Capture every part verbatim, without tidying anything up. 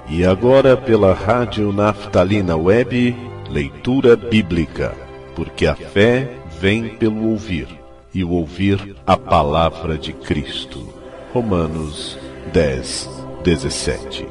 E agora pela Rádio Naftalina Web, leitura bíblica, porque a fé vem pelo ouvir, e o ouvir a palavra de Cristo. Romanos dez, dezessete.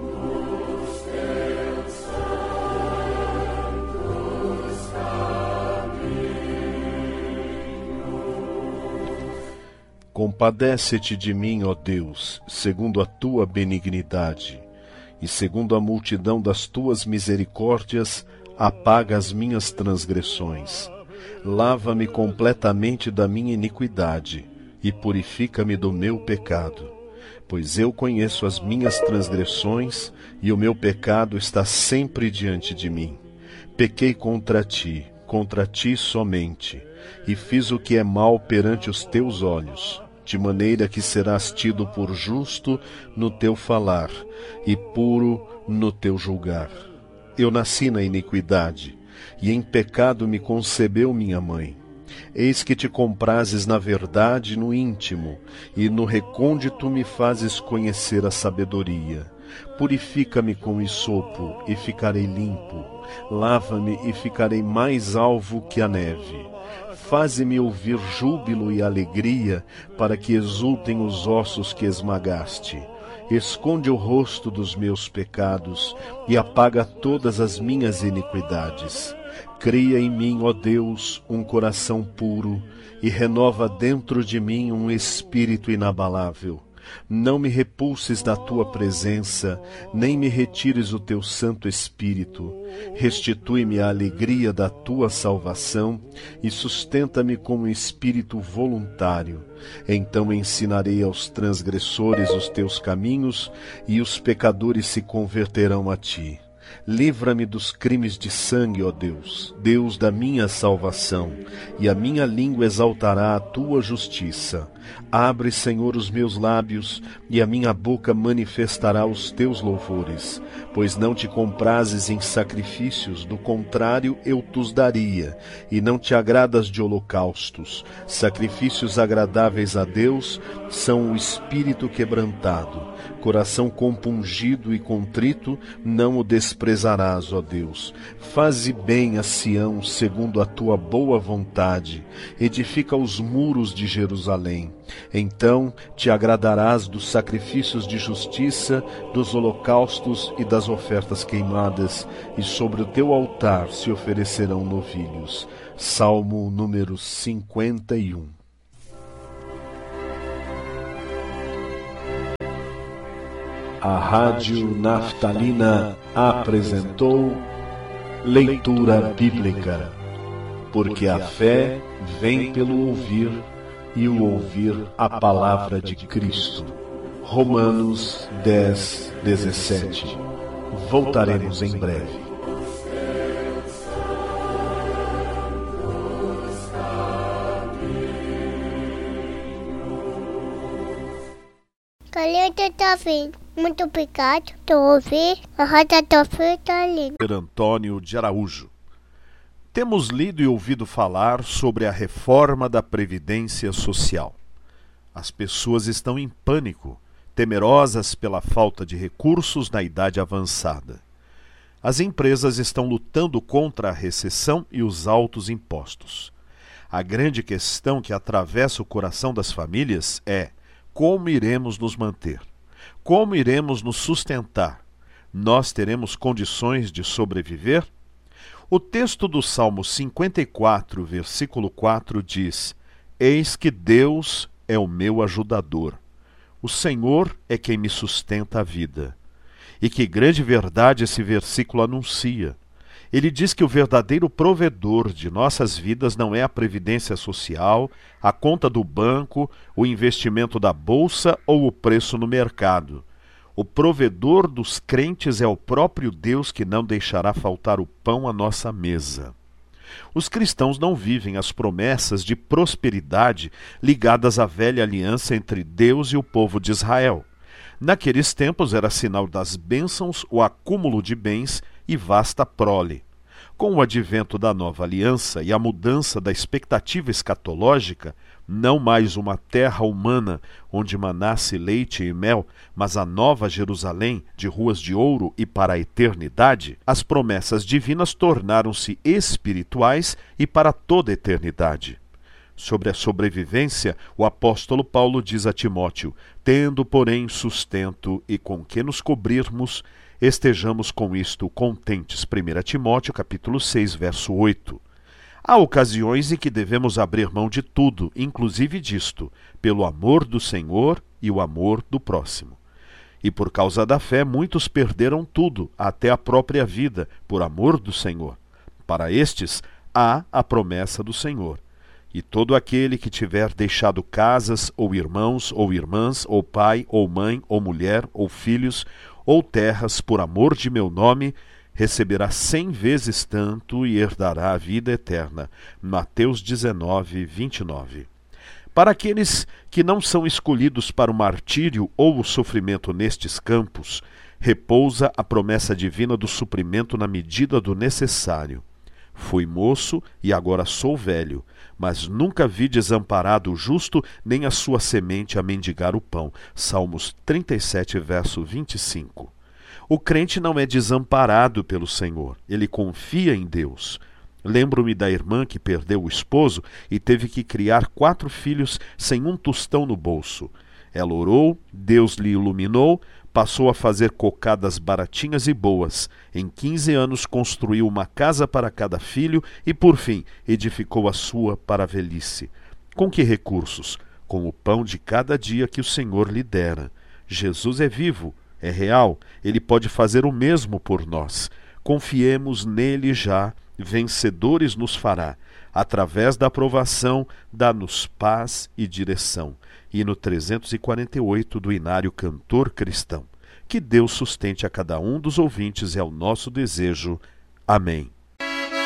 Compadece-te de mim, ó Deus, segundo a tua benignidade, e segundo a multidão das tuas misericórdias, apaga as minhas transgressões. Lava-me completamente da minha iniquidade, e purifica-me do meu pecado. Pois eu conheço as minhas transgressões, e o meu pecado está sempre diante de mim. Pequei contra ti, contra ti somente, e fiz o que é mal perante os teus olhos, de maneira que serás tido por justo no teu falar, e puro no teu julgar. Eu nasci na iniquidade, e em pecado me concebeu minha mãe. Eis que te comprazes na verdade no íntimo, e no recôndito me fazes conhecer a sabedoria. Purifica-me com esopo, e ficarei limpo. Lava-me, e ficarei mais alvo que a neve. Faze-me ouvir júbilo e alegria, para que exultem os ossos que esmagaste. Esconde o rosto dos meus pecados, e apaga todas as minhas iniquidades. Cria em mim, ó Deus, um coração puro, e renova dentro de mim um espírito inabalável. Não me repulses da tua presença, nem me retires o teu Santo Espírito. Restitui-me a alegria da tua salvação e sustenta-me com um espírito voluntário. Então ensinarei aos transgressores os teus caminhos, e os pecadores se converterão a ti. Livra-me dos crimes de sangue, ó Deus, Deus da minha salvação, e a minha língua exaltará a tua justiça. Abre, Senhor, os meus lábios, e a minha boca manifestará os teus louvores. Pois não te comprazes em sacrifícios, do contrário eu tos daria, e não te agradas de holocaustos. Sacrifícios agradáveis a Deus são o espírito quebrantado. Coração compungido e contrito, não o desprezarás, ó Deus. Faze bem a Sião segundo a tua boa vontade. Edifica os muros de Jerusalém. Então te agradarás dos sacrifícios de justiça, dos holocaustos e das ofertas queimadas, e sobre o teu altar se oferecerão novilhos. Salmo número cinquenta e um. A Rádio Naftalina apresentou Leitura Bíblica, porque a fé vem pelo ouvir, e o ouvir a palavra de Cristo. Romanos dez, dezessete. Voltaremos em breve. Caleta tá vindo. Muito obrigado por ouvir a Rádio Naftalina. Antônio de Araújo. Temos lido e ouvido falar sobre a reforma da Previdência Social. As pessoas estão em pânico, temerosas pela falta de recursos na idade avançada. As empresas estão lutando contra a recessão e os altos impostos. A grande questão que atravessa o coração das famílias é: como iremos nos manter? Como iremos nos sustentar? Nós teremos condições de sobreviver? O texto do Salmo cinquenta e quatro, versículo quatro diz: Eis que Deus é o meu ajudador. O Senhor é quem me sustenta a vida. E que grande verdade esse versículo anuncia. Ele diz que o verdadeiro provedor de nossas vidas não é a previdência social, a conta do banco, o investimento da bolsa ou o preço no mercado. O provedor dos crentes é o próprio Deus, que não deixará faltar o pão à nossa mesa. Os cristãos não vivem as promessas de prosperidade ligadas à velha aliança entre Deus e o povo de Israel. Naqueles tempos era sinal das bênçãos o acúmulo de bens e vasta prole. Com o advento da nova aliança e a mudança da expectativa escatológica, não mais uma terra humana onde manasse leite e mel, mas a nova Jerusalém de ruas de ouro e para a eternidade, as promessas divinas tornaram-se espirituais e para toda a eternidade. Sobre a sobrevivência, o apóstolo Paulo diz a Timóteo: tendo, porém, sustento e com que nos cobrirmos, estejamos com isto contentes. primeira Timóteo, capítulo seis, verso oito. Há ocasiões em que devemos abrir mão de tudo, inclusive disto, pelo amor do Senhor e o amor do próximo. E por causa da fé, muitos perderam tudo, até a própria vida, por amor do Senhor. Para estes, há a promessa do Senhor. E todo aquele que tiver deixado casas, ou irmãos, ou irmãs, ou pai, ou mãe, ou mulher, ou filhos, ou terras, por amor de meu nome, receberá cem vezes tanto e herdará a vida eterna. Mateus dezenove, vinte e nove. Para aqueles que não são escolhidos para o martírio ou o sofrimento nestes campos, repousa a promessa divina do suprimento na medida do necessário. Fui moço e agora sou velho, mas nunca vi desamparado o justo, nem a sua semente a mendigar o pão. Salmos trinta e sete, verso vinte e cinco. O crente não é desamparado pelo Senhor, ele confia em Deus. Lembro-me da irmã que perdeu o esposo e teve que criar quatro filhos sem um tostão no bolso. Ela orou, Deus lhe iluminou, passou a fazer cocadas baratinhas e boas. Em quinze anos construiu uma casa para cada filho e, por fim, edificou a sua para a velhice. Com que recursos? Com o pão de cada dia que o Senhor lhe dera. Jesus é vivo, é real, ele pode fazer o mesmo por nós. Confiemos nele já, vencedores nos fará. Através da aprovação, dá-nos paz e direção. Hino trezentos e quarenta e oito do Inário Cantor Cristão. Que Deus sustente a cada um dos ouvintes é o nosso desejo. Amém.